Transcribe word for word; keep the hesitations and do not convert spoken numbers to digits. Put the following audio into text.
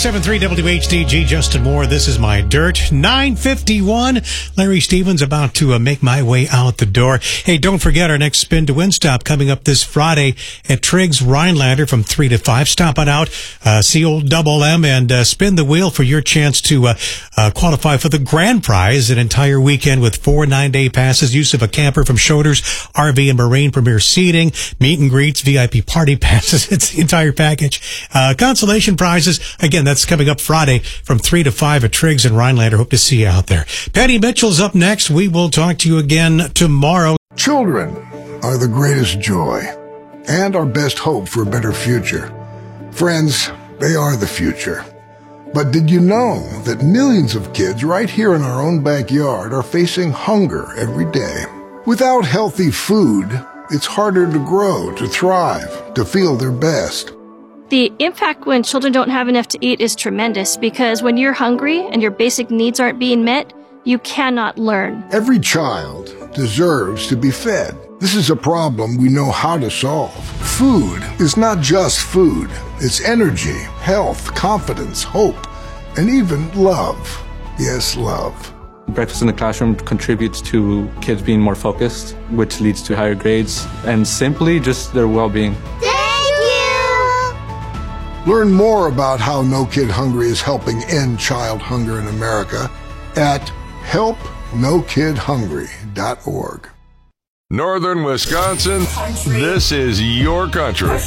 ninety-seven point three W H D G, Justin Moore. This is My Dirt. nine fifty-one. Larry Stevens about to uh, make my way out the door. Hey, don't forget our next Spin to Win stop coming up this Friday at Triggs Rhinelander from three to five. Stop on out, uh, see old Double M, and uh, spin the wheel for your chance to uh, uh, qualify for the grand prize, an entire weekend with four nine-day passes, use of a camper from Schroeder's R V and Marine, premier seating, meet and greets, V I P party passes. It's the entire package. Uh, consolation prizes. Again, that's coming up Friday from three to five at Triggs and Rhinelander. Hope to see you out there. Patty Mitchell's up next. We will talk to you again tomorrow. Children are the greatest joy and our best hope for a better future. Friends, they are the future. But did you know that millions of kids right here in our own backyard are facing hunger every day? Without healthy food, it's harder to grow, to thrive, to feel their best. The impact when children don't have enough to eat is tremendous because when you're hungry and your basic needs aren't being met, you cannot learn. Every child deserves to be fed. This is a problem we know how to solve. Food is not just food. It's energy, health, confidence, hope, and even love. Yes, love. Breakfast in the classroom contributes to kids being more focused, which leads to higher grades, and simply just their well-being. Learn more about how No Kid Hungry is helping end child hunger in America at help no kid hungry dot org. Northern Wisconsin, this is your country.